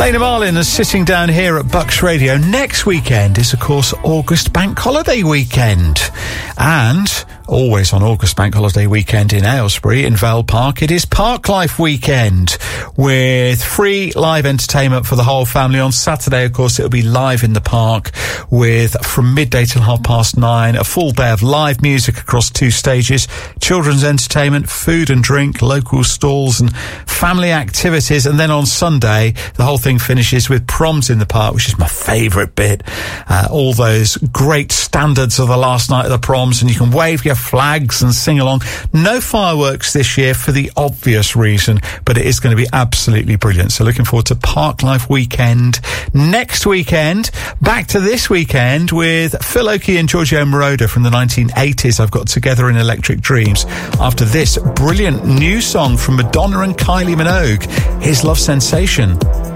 Lena Marlin is sitting down here at Bucks Radio. Next weekend is, of course, August Bank Holiday weekend. And always on August Bank Holiday weekend in Aylesbury, in Vale Park, it is Parklife weekend with free live entertainment for the whole family. On Saturday, of course, it'll be live in the park with, from midday till 9:30, a full day of live music across 2 stages, children's entertainment, food and drink, local stalls and family activities. And then on Sunday, the whole thing finishes with proms in the park, which is my favourite bit. All those great standards of the last night of the proms, and you can wave your flags and sing along. No fireworks this year for the obvious reason, but it is going to be absolutely brilliant. So looking forward to Parklife weekend next weekend. Back to this weekend with Phil Oakey and Giorgio Moroder from the 1980s. I've got Together in Electric Dreams. After this brilliant new song from Madonna and Kylie Minogue, here's Love Sensation.